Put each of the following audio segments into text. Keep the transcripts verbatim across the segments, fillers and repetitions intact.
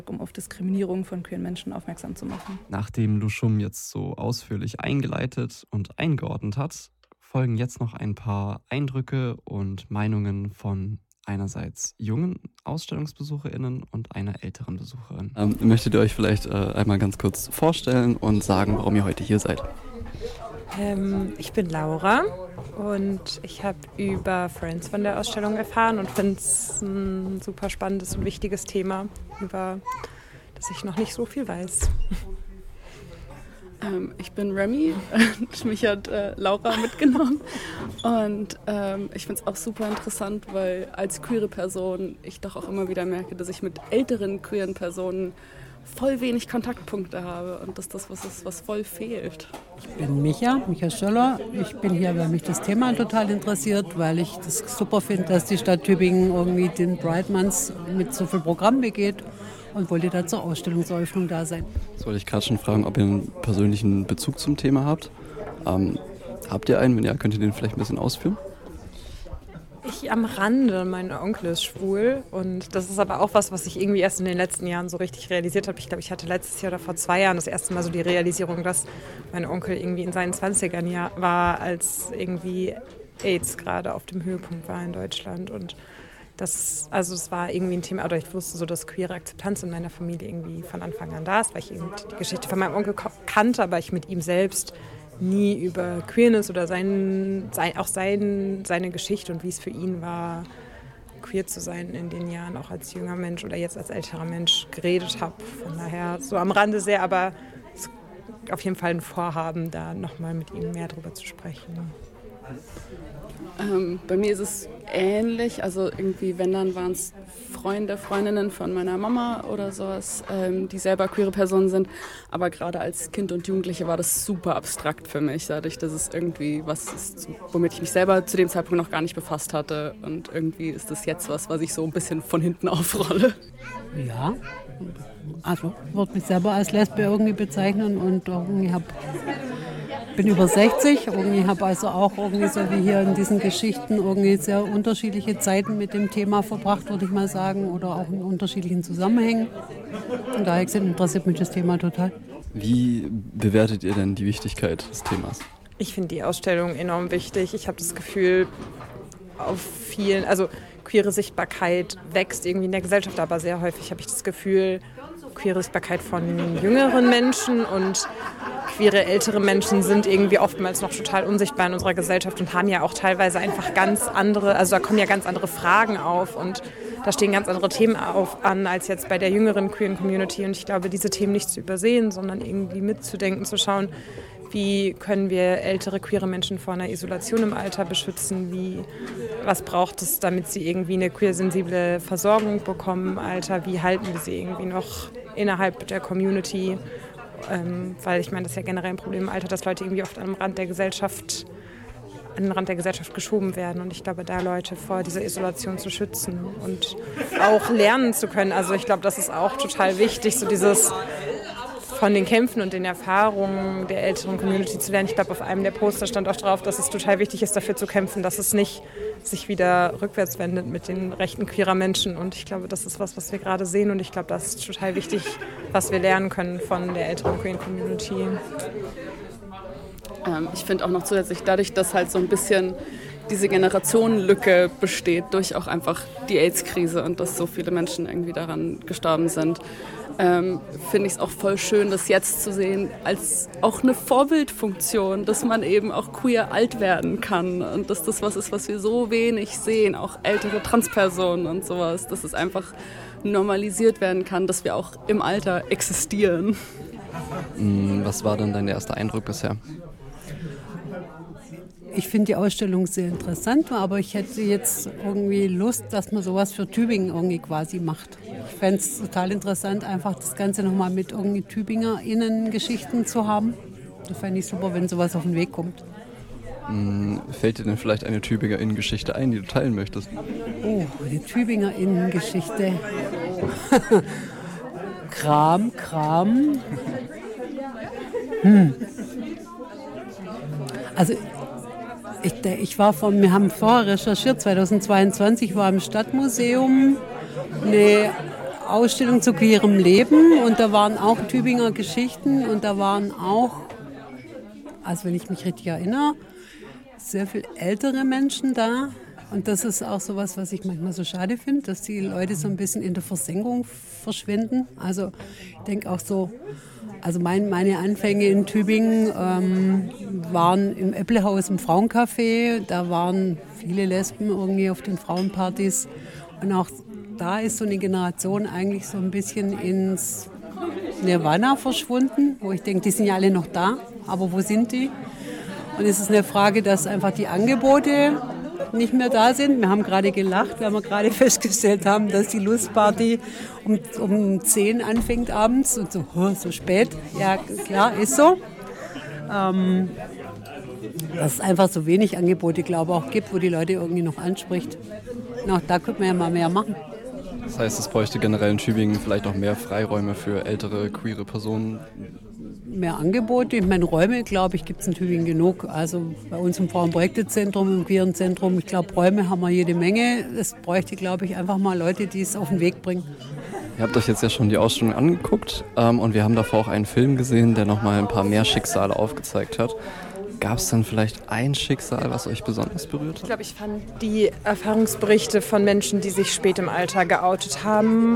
um auf Diskriminierung von queeren Menschen aufmerksam zu machen. Nachdem Lushum jetzt so ausführlich eingeleitet und eingeordnet hat, folgen jetzt noch ein paar Eindrücke und Meinungen von einerseits jungen AusstellungsbesucherInnen und einer älteren Besucherin. Ähm, möchtet ihr euch vielleicht äh, einmal ganz kurz vorstellen und sagen, warum ihr heute hier seid? Ähm, ich bin Laura und ich habe über Friends von der Ausstellung erfahren und finde es ein super spannendes und wichtiges Thema, über das ich noch nicht so viel weiß. Ähm, ich bin Remy und mich hat äh, Laura mitgenommen und ähm, ich finde es auch super interessant, weil als queere Person ich doch auch immer wieder merke, dass ich mit älteren queeren Personen voll wenig Kontaktpunkte habe und dass das was ist, was voll fehlt. Ich bin Micha, Micha Schöller. Ich bin hier, weil mich das Thema total interessiert, weil ich das super finde, dass die Stadt Tübingen irgendwie den Pride Month mit so viel Programm begeht und wollte da zur Ausstellungseröffnung da sein. Jetzt wollte ich gerade schon fragen, ob ihr einen persönlichen Bezug zum Thema habt. Ähm, habt ihr einen? Wenn ja, könnt ihr den vielleicht ein bisschen ausführen? Ich am Rande, mein Onkel ist schwul und das ist aber auch was, was ich irgendwie erst in den letzten Jahren so richtig realisiert habe. Ich glaube, ich hatte letztes Jahr oder vor zwei Jahren das erste Mal so die Realisierung, dass mein Onkel irgendwie in seinen zwanzigern Jahr war, als irgendwie AIDS gerade auf dem Höhepunkt war in Deutschland und das, also es war irgendwie ein Thema, oder ich wusste so, dass queere Akzeptanz in meiner Familie irgendwie von Anfang an da ist, weil ich eben die Geschichte von meinem Onkel kannte, aber ich mit ihm selbst nie über Queerness oder sein, sein, auch sein, seine Geschichte und wie es für ihn war, queer zu sein in den Jahren, auch als junger Mensch oder jetzt als älterer Mensch geredet habe. Von daher so am Rande sehr, aber es ist auf jeden Fall ein Vorhaben, da nochmal mit ihm mehr drüber zu sprechen. Ähm, bei mir ist es ähnlich, also irgendwie, wenn dann waren es Freunde, Freundinnen von meiner Mama oder sowas, ähm, die selber queere Personen sind, aber gerade als Kind und Jugendliche war das super abstrakt für mich, dadurch, dass es irgendwie was ist, womit ich mich selber zu dem Zeitpunkt noch gar nicht befasst hatte und irgendwie ist das jetzt was, was ich so ein bisschen von hinten aufrolle. Ja, also ich würde mich selber als Lesbe irgendwie bezeichnen und irgendwie habe bin über sechzig, irgendwie habe also auch irgendwie so wie hier in diesen Geschichten irgendwie sehr unterschiedliche Zeiten mit dem Thema verbracht, würde ich mal sagen, oder auch in unterschiedlichen Zusammenhängen. Und daher interessiert mich das Thema total. Wie bewertet ihr denn die Wichtigkeit des Themas? Ich finde die Ausstellung enorm wichtig. Ich habe das Gefühl, auf vielen, also queere Sichtbarkeit wächst irgendwie in der Gesellschaft, aber sehr häufig habe ich das Gefühl, queere Sichtbarkeit von jüngeren Menschen und queere ältere Menschen sind irgendwie oftmals noch total unsichtbar in unserer Gesellschaft und haben ja auch teilweise einfach ganz andere, also da kommen ja ganz andere Fragen auf und da stehen ganz andere Themen auf, an als jetzt bei der jüngeren queeren Community und ich glaube, diese Themen nicht zu übersehen, sondern irgendwie mitzudenken, zu schauen, wie können wir ältere queere Menschen vor einer Isolation im Alter beschützen, wie, was braucht es, damit sie irgendwie eine queersensible Versorgung bekommen im Alter, wie halten wir sie irgendwie noch innerhalb der Community, ähm, weil ich meine, das ist ja generell ein Problem im Alter, dass Leute irgendwie oft am Rand der Gesellschaft, an den Rand der Gesellschaft geschoben werden und ich glaube, da Leute vor dieser Isolation zu schützen und auch lernen zu können, also ich glaube, das ist auch total wichtig, so dieses von den Kämpfen und den Erfahrungen der älteren Community zu lernen. Ich glaube, auf einem der Poster stand auch drauf, dass es total wichtig ist, dafür zu kämpfen, dass es nicht sich wieder rückwärts wendet mit den Rechten queerer Menschen. Und ich glaube, das ist was, was wir gerade sehen. Und ich glaube, das ist total wichtig, was wir lernen können von der älteren queeren Community. Ähm, ich finde auch noch zusätzlich dadurch, dass halt so ein bisschen diese Generationenlücke besteht durch auch einfach die AIDS-Krise und dass so viele Menschen irgendwie daran gestorben sind, ähm, finde ich es auch voll schön, das jetzt zu sehen als auch eine Vorbildfunktion, dass man eben auch queer alt werden kann und dass das was ist, was wir so wenig sehen, auch ältere Transpersonen und sowas, dass es einfach normalisiert werden kann, dass wir auch im Alter existieren. Was war denn dein erster Eindruck bisher? Ich finde die Ausstellung sehr interessant, aber ich hätte jetzt irgendwie Lust, dass man sowas für Tübingen irgendwie quasi macht. Ich fände es total interessant, einfach das Ganze nochmal mit irgendwie TübingerInnen-Geschichten zu haben. Das fände ich super, wenn sowas auf den Weg kommt. Hm, fällt dir denn vielleicht eine TübingerInnen-Geschichte ein, die du teilen möchtest? Oh, die TübingerInnen-Geschichte. Kram, Kram. Hm. Also ich, ich war von, wir haben vorher recherchiert, zweitausendzweiundzwanzig war im Stadtmuseum eine Ausstellung zu queerem Leben und da waren auch Tübinger Geschichten und da waren auch, also wenn ich mich richtig erinnere, sehr viel ältere Menschen da. Und das ist auch so was, was ich manchmal so schade finde, dass die Leute so ein bisschen in der Versenkung verschwinden. Also ich denke auch so, also mein, meine Anfänge in Tübingen ähm, waren im Äpplehaus im Frauencafé. Da waren viele Lesben irgendwie auf den Frauenpartys. Und auch da ist so eine Generation eigentlich so ein bisschen ins Nirvana verschwunden, wo ich denke, die sind ja alle noch da, aber wo sind die? Und es ist eine Frage, dass einfach die Angebote nicht mehr da sind. Wir haben gerade gelacht, weil wir gerade festgestellt haben, dass die Lustparty um, um zehn anfängt abends und so, oh, so spät. Ja, klar, ist so. Ähm, dass es einfach so wenig Angebote, glaube ich, auch gibt, wo die Leute irgendwie noch anspricht. Und auch da könnte man ja mal mehr machen. Das heißt, es bräuchte generell in Tübingen vielleicht auch mehr Freiräume für ältere, queere Personen? Mehr Angebote. Ich meine, Räume, glaube ich, gibt es in Tübingen genug. Also bei uns im Frauenprojektezentrum, im Queeren Zentrum, ich glaube, Räume haben wir jede Menge. Es bräuchte, glaube ich, einfach mal Leute, die es auf den Weg bringen. Ihr habt euch jetzt ja schon die Ausstellung angeguckt ähm, und wir haben davor auch einen Film gesehen, der nochmal ein paar mehr Schicksale aufgezeigt hat. Gab es dann vielleicht ein Schicksal, was euch besonders berührt hat? Ich glaube, ich fand die Erfahrungsberichte von Menschen, die sich spät im Alter geoutet haben,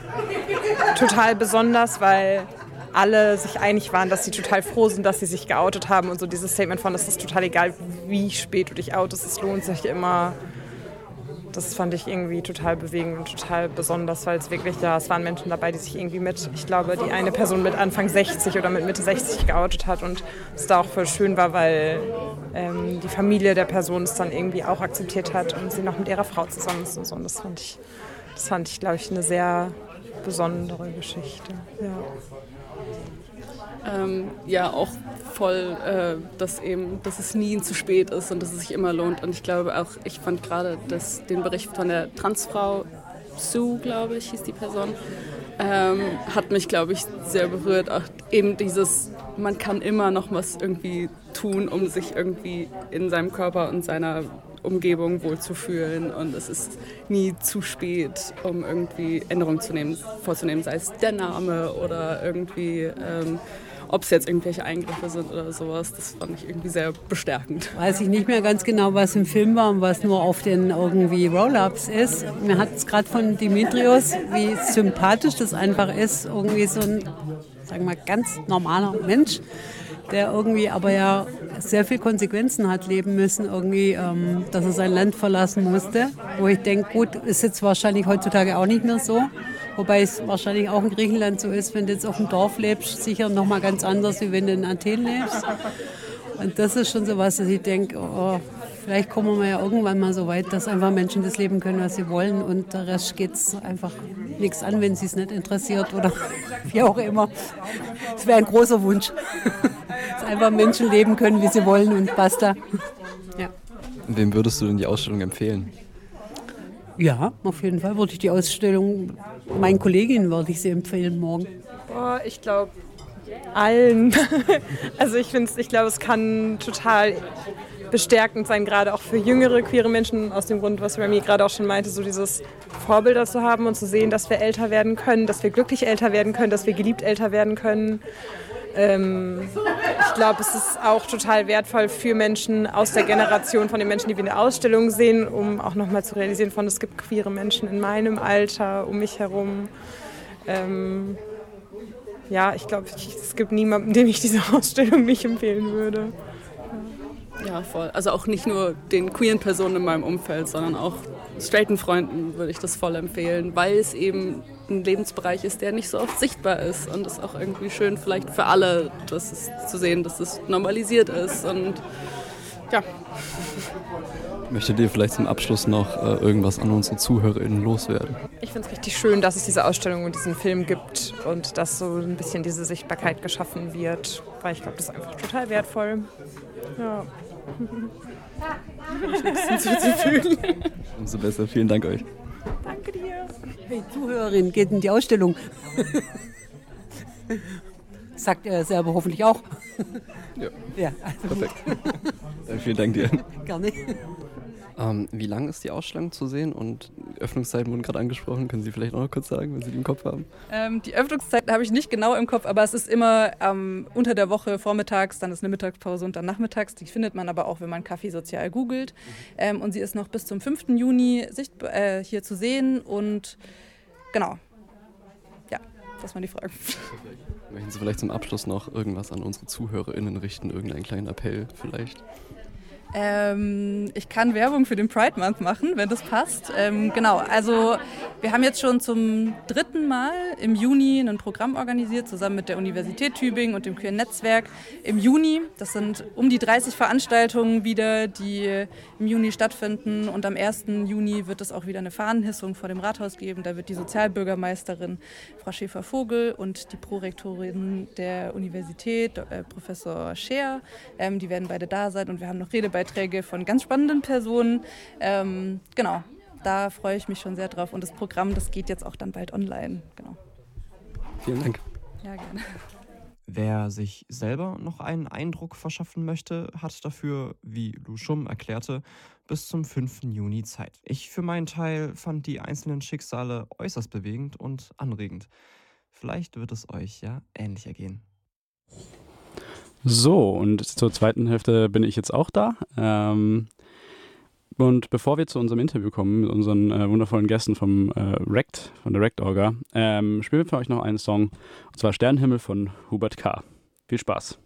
total besonders, weil alle sich einig waren, dass sie total froh sind, dass sie sich geoutet haben und so dieses Statement von, es ist total egal, wie spät du dich outest, es lohnt sich immer. Das fand ich irgendwie total bewegend und total besonders, weil es wirklich, ja, es waren Menschen dabei, die sich irgendwie mit, ich glaube, die eine Person mit Anfang sechzig oder mit Mitte sechzig geoutet hat und es da auch voll schön war, weil ähm, die Familie der Person es dann irgendwie auch akzeptiert hat und sie noch mit ihrer Frau zusammen ist und so. Und das fand ich, das fand ich, glaube ich, eine sehr besondere Geschichte. Ja. Ähm, ja, auch voll, äh, dass eben, dass es nie zu spät ist und dass es sich immer lohnt. Und ich glaube auch, ich fand gerade das, den Bericht von der Transfrau Sue, glaube ich, hieß die Person, ähm, hat mich, glaube ich, sehr berührt. Auch eben dieses, man kann immer noch was irgendwie tun, um sich irgendwie in seinem Körper und seiner Umgebung wohlzufühlen und es ist nie zu spät, um irgendwie Änderungen zu nehmen, vorzunehmen, sei es der Name oder irgendwie, ähm, ob es jetzt irgendwelche Eingriffe sind oder sowas. Das fand ich irgendwie sehr bestärkend. Weiß ich nicht mehr ganz genau, was im Film war und was nur auf den irgendwie Roll-Ups ist. Mir hat es gerade von Dimitrios, wie sympathisch das einfach ist, irgendwie so ein, sagen wir mal, ganz normaler Mensch, der irgendwie aber ja sehr viel Konsequenzen hat leben müssen, irgendwie, ähm, dass er sein Land verlassen musste. Wo ich denke, gut, ist jetzt wahrscheinlich heutzutage auch nicht mehr so. Wobei es wahrscheinlich auch in Griechenland so ist, wenn du jetzt auf dem Dorf lebst, sicher noch mal ganz anders, wie wenn du in Athen lebst. Und das ist schon so was, dass ich denke, oh, vielleicht kommen wir ja irgendwann mal so weit, dass einfach Menschen das leben können, was sie wollen und der Rest geht es einfach nichts an, wenn sie es nicht interessiert oder wie auch immer. Das wäre ein großer Wunsch, dass einfach Menschen leben können, wie sie wollen und basta. Ja. Wem würdest du denn die Ausstellung empfehlen? Ja, auf jeden Fall würde ich die Ausstellung, meinen Kolleginnen würde ich sie empfehlen morgen. Boah, ich glaube allen. Also ich finde, ich glaube, es kann total bestärkend sein, gerade auch für jüngere queere Menschen, aus dem Grund, was Remy gerade auch schon meinte, so dieses Vorbilder zu haben und zu sehen, dass wir älter werden können, dass wir glücklich älter werden können, dass wir geliebt älter werden können. Ähm, ich glaube, es ist auch total wertvoll für Menschen aus der Generation von den Menschen, die wir in der Ausstellung sehen, um auch nochmal zu realisieren, von es gibt queere Menschen in meinem Alter, um mich herum. Ähm, ja, ich glaube, es gibt niemanden, dem ich diese Ausstellung nicht empfehlen würde. Ja, voll. Also auch nicht nur den queeren Personen in meinem Umfeld, sondern auch straighten Freunden würde ich das voll empfehlen, weil es eben ein Lebensbereich ist, der nicht so oft sichtbar ist und es ist auch irgendwie schön vielleicht für alle, das ist, zu sehen, dass es normalisiert ist und ja. Möchtet ihr vielleicht zum Abschluss noch äh, irgendwas an unsere ZuhörerInnen loswerden? Ich finde es richtig schön, dass es diese Ausstellung und diesen Film gibt und dass so ein bisschen diese Sichtbarkeit geschaffen wird, weil ich glaube, das ist einfach total wertvoll. Ja. Ich nichts hinzuzufügen. Umso besser, vielen Dank euch. Danke dir. Hey, Zuhörerin, geht in die Ausstellung. Sagt er selber hoffentlich auch. Ja, ja also perfekt. Dann vielen Dank dir. Gerne. Ähm, wie lang ist die Ausstellung zu sehen und Öffnungszeiten wurden gerade angesprochen. Können Sie vielleicht auch noch kurz sagen, wenn Sie die im Kopf haben? Ähm, die Öffnungszeiten habe ich nicht genau im Kopf, aber es ist immer ähm, unter der Woche vormittags, dann ist eine Mittagspause und dann nachmittags. Die findet man aber auch, wenn man Kaffee sozial googelt. Ähm, und sie ist noch bis zum fünften Juni sichtbar, äh, hier zu sehen und genau. Ja, das waren die Fragen. Möchten Sie vielleicht zum Abschluss noch irgendwas an unsere ZuhörerInnen richten? Irgendeinen kleinen Appell vielleicht? Ähm, ich kann Werbung für den Pride Month machen, wenn das passt. Ähm, genau, also wir haben jetzt schon zum dritten Mal im Juni ein Programm organisiert, zusammen mit der Universität Tübingen und dem Queer Netzwerk im Juni. Das sind um die dreißig Veranstaltungen wieder, die im Juni stattfinden. Und am ersten Juni wird es auch wieder eine Fahnenhissung vor dem Rathaus geben. Da wird die Sozialbürgermeisterin Frau Schäfer-Vogel und die Prorektorin der Universität, äh, Professor Scheer, ähm, die werden beide da sein. Und wir haben noch Redebeiträge von ganz spannenden Personen. Ähm, genau, da freue ich mich schon sehr drauf. Und das Programm, das geht jetzt auch dann bald online. Genau. Vielen Dank. Ja, gerne. Wer sich selber noch einen Eindruck verschaffen möchte, hat dafür, wie Lu Schum erklärte, bis zum fünften Juni Zeit. Ich für meinen Teil fand die einzelnen Schicksale äußerst bewegend und anregend. Vielleicht wird es euch ja ähnlich ergehen. So, und zur zweiten Hälfte bin ich jetzt auch da. Ähm, und bevor wir zu unserem Interview kommen mit unseren äh, wundervollen Gästen vom äh, Rect, von der Rect-Orga, ähm, spielen wir für euch noch einen Song, und zwar Sternenhimmel von Hubert K. Viel Spaß.